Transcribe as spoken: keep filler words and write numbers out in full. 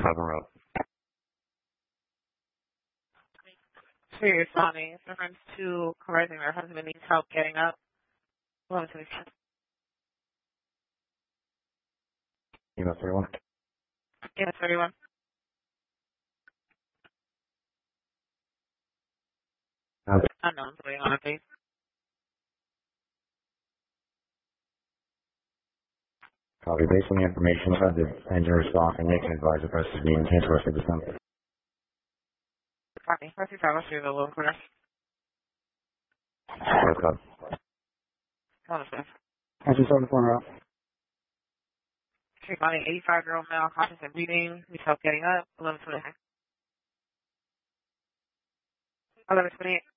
Pleasant Road. So you're responding in reference to correcting your husband needs help getting up. eleven twenty-six. Email thirty-one. Yes, thirty-one. Okay. Unknown, thirty-one, please. Copy. Based on the information of the engine response and making advisor versus the intent to rest of December. Copy. Let's see if I was through the little corner. First code. Hold on a second. Engine seventy-four route. Responding eighty-five-year-old male, conscious and breathing, needs help getting up. eleven twenty-six. eleven twenty-eight.